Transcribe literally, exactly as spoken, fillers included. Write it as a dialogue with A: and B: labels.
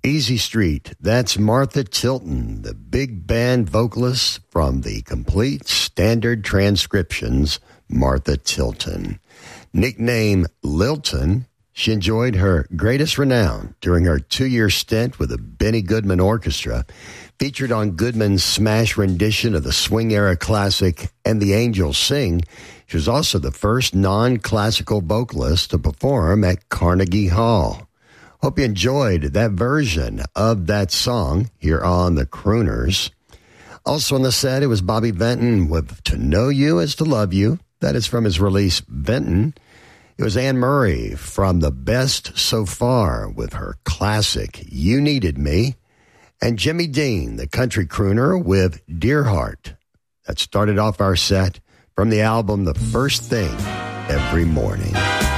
A: Easy Street, that's Martha Tilton, the big band vocalist from the Complete Standard Transcriptions, Martha Tilton. Nicknamed Lilton, she enjoyed her greatest renown during her two-year stint with the Benny Goodman Orchestra, featured on Goodman's smash rendition of the swing-era classic And the Angels Sing. She was also the first non-classical vocalist to perform at Carnegie Hall. Hope you enjoyed that version of that song here on the Crooners. Also on the set, it was Bobby Vinton with To Know You Is to Love You. That is from his release, Vinton. It was Anne Murray from The Best So Far with her classic, You Needed Me. And Jimmy Dean, the country crooner, with Dear Heart. That started off our set from the album The First Thing Every Morning.